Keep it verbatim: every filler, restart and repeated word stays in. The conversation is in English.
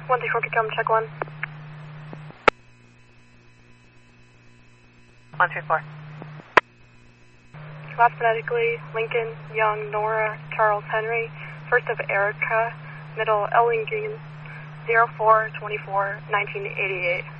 one three four, come check one. one three four. Last phonetically, Lincoln, Young, Nora, Charles Henry, first of Erica, middle Ellington, zero four twenty-four nineteen eighty-eight.